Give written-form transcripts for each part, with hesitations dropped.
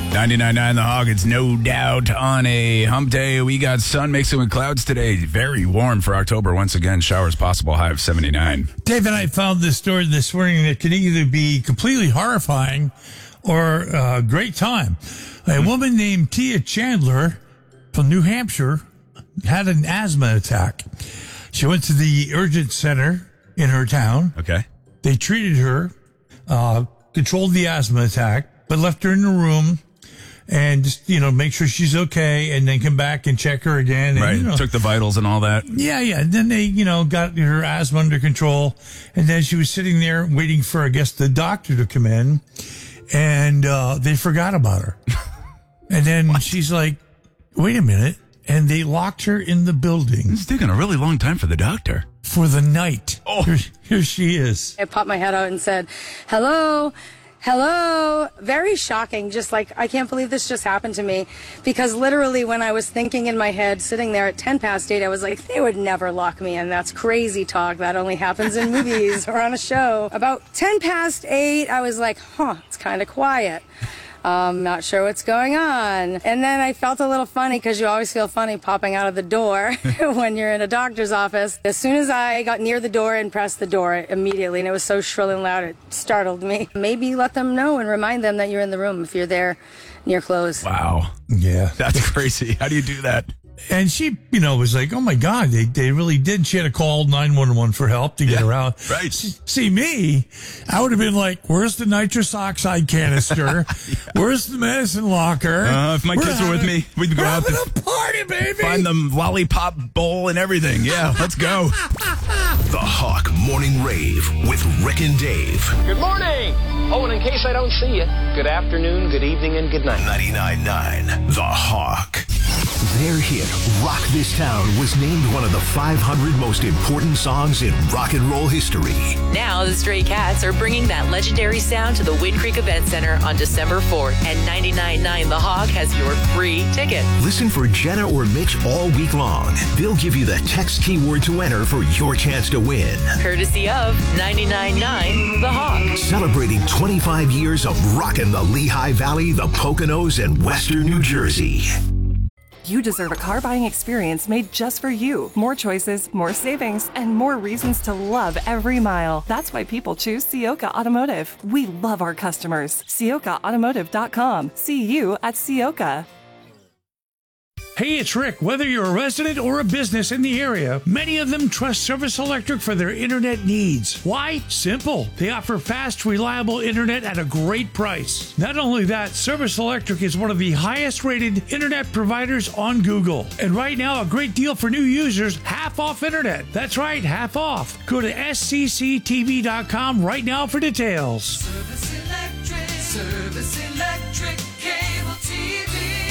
99.9 The Hog. It's no doubt on a hump day. We got sun mixing with clouds today. Very warm for October. Once again, showers possible, high of 79. Dave and I found this story this morning that can either be completely horrifying or a great time. A woman named Tia Chandler from New Hampshire had an asthma attack. She went to the urgent center in her town. Okay. They treated her, controlled the asthma attack, but left her in the room and just, make sure she's okay and then come back and check her again. And, right. Took the vitals and all that. Yeah. And then they, got her asthma under control. And then she was sitting there waiting for, I guess, the doctor to come in. And they forgot about her. And then she's like, wait a minute. And they locked her in the building. It's taking a really long time for the doctor. For the night. Oh. Here she is. I popped my head out and said, hello. Very shocking. Just like, I can't believe this just happened to me. Because literally when I was thinking in my head, sitting there at 8:10, I was like, they would never lock me in. That's crazy talk. That only happens in movies or on a show. About 8:10, I was like, it's kind of quiet. Not sure what's going on. And then I felt a little funny because you always feel funny popping out of the door when you're in a doctor's office. As soon as I got near the door and pressed the door immediately, and it was so shrill and loud, it startled me. Maybe let them know and remind them that you're in the room if you're there near close. Wow. Yeah. That's crazy. How do you do that? And she, was like, oh my God, they really did. She had to call 911 for help to get her out. Right. See me, I would have been like, where's the nitrous oxide canister? Where's the medicine locker? If my kids were with me, we'd go out to party, baby. Find the lollipop bowl and everything. Yeah, let's go. The Hawk Morning Rave with Rick and Dave. Good morning. Oh, and in case I don't see you, good afternoon, good evening, and good night. 99.9 The Hawk. Their hit, Rock This Town, was named one of the 500 most important songs in rock and roll history. Now the Stray Cats are bringing that legendary sound to the Wind Creek Event Center on December 4th, and 99.9 The Hawk has your free ticket. Listen for Jenna or Mitch all week long. They'll give you the text keyword to enter for your chance to win. Courtesy of 99.9 The Hawk. Celebrating 25 years of rockin' the Lehigh Valley, the Poconos, and Western New Jersey. You deserve a car buying experience made just for you. More choices, more savings, and more reasons to love every mile. That's why people choose Ciocca Automotive. We love our customers. CioccaAutomotive.com. See you at Ciocca. Hey, it's Rick. Whether you're a resident or a business in the area, many of them trust Service Electric for their internet needs. Why? Simple. They offer fast, reliable internet at a great price. Not only that, Service Electric is one of the highest rated internet providers on Google. And right now, a great deal for new users, half off internet. That's right, half off. Go to scctv.com right now for details. Service Electric Cable TV.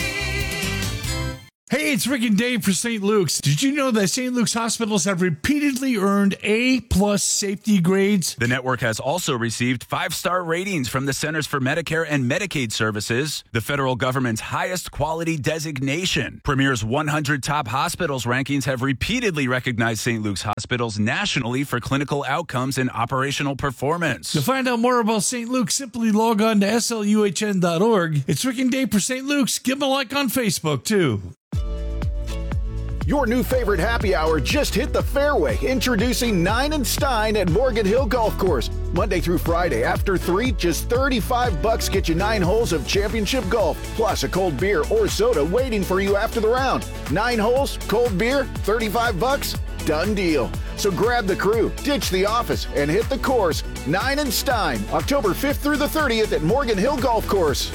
Hey, it's Rick and Dave for St. Luke's. Did you know that St. Luke's hospitals have repeatedly earned A+ safety grades? The network has also received 5-star ratings from the Centers for Medicare and Medicaid Services, the federal government's highest quality designation. Premier's 100 top hospitals rankings have repeatedly recognized St. Luke's hospitals nationally for clinical outcomes and operational performance. To find out more about St. Luke's, simply log on to sluhn.org. It's Rick and Dave for St. Luke's. Give them a like on Facebook, too. Your new favorite happy hour just hit the fairway. Introducing Nine and Stein at Morgan Hill Golf Course. Monday through Friday after 3, just $35 get you 9 holes of championship golf, plus a cold beer or soda waiting for you after the round. 9 holes, cold beer, $35? Done deal. So grab the crew, ditch the office, and hit the course. Nine and Stein, October 5th through the 30th at Morgan Hill Golf Course.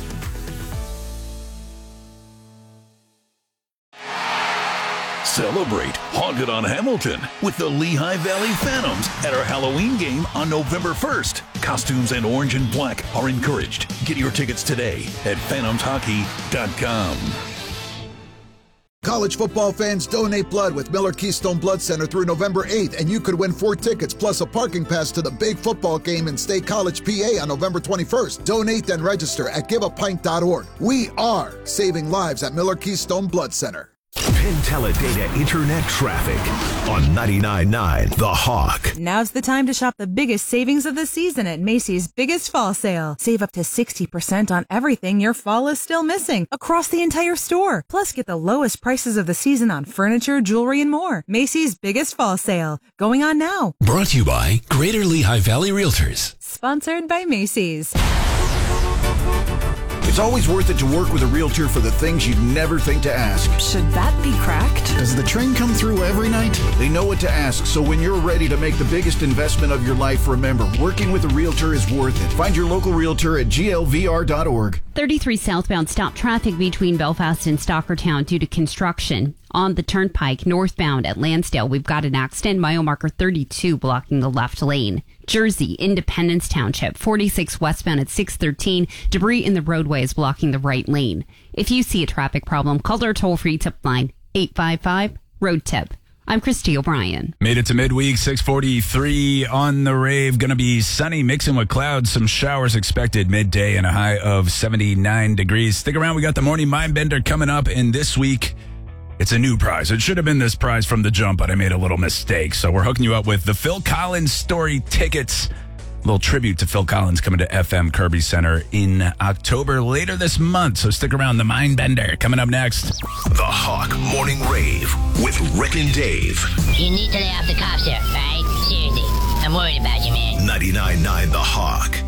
Celebrate Haunted on Hamilton with the Lehigh Valley Phantoms at our Halloween game on November 1st. Costumes and orange and black are encouraged. Get your tickets today at phantomshockey.com. College football fans, donate blood with Miller Keystone Blood Center through November 8th, and you could win 4 tickets plus a parking pass to the big football game in State College, PA on November 21st. Donate and register at giveapint.org. We are saving lives at Miller Keystone Blood Center. Penn Teledata Internet traffic on 99.9 The Hawk. Now's the time to shop the biggest savings of the season at Macy's biggest fall sale. Save up to 60% on everything your fall is still missing across the entire store. Plus, get the lowest prices of the season on furniture, jewelry, and more. Macy's biggest fall sale. Going on now. Brought to you by Greater Lehigh Valley Realtors. Sponsored by Macy's. It's always worth it to work with a realtor for the things you'd never think to ask. Should that be cracked? Does the train come through every night? They know what to ask, so when you're ready to make the biggest investment of your life, remember, working with a realtor is worth it. Find your local realtor at glvr.org. 33 southbound stopped traffic between Belfast and Stockertown due to construction. On the turnpike northbound at Lansdale, we've got an accident, mile marker 32 blocking the left lane. Jersey, Independence Township, 46 westbound at 613. Debris in the roadway is blocking the right lane. If you see a traffic problem, call our toll-free tip line, 855-ROAD-TIP. I'm Christy O'Brien. Made it to midweek, 6:43 on the rave. Going to be sunny, mixing with clouds. Some showers expected midday and a high of 79 degrees. Stick around. We got the Morning Mindbender coming up. And this week, it's a new prize. It should have been this prize from the jump, but I made a little mistake. So we're hooking you up with the Phil Collins Story tickets. A little tribute to Phil Collins coming to FM Kirby Center in October later this month. So stick around. The Mindbender coming up next. The Hawk Morning Rave with Rick and Dave. You need to lay off the cops there, all right? Seriously. I'm worried about you, man. 99.9 The Hawk.